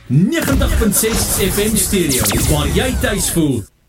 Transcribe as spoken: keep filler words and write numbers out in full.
negentig punt ses F M Stereo, waar jy tuis voel.